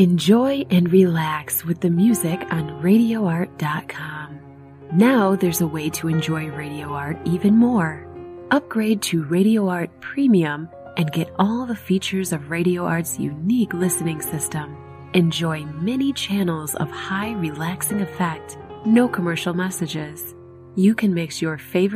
Enjoy and relax with the music on RadioArt.com. Now there's a way to enjoy Radio Art even more. Upgrade to Radio Art Premium and get all the features of Radio Art's unique listening system. Enjoy many channels of high relaxing effect, no commercial messages. You can mix your favorite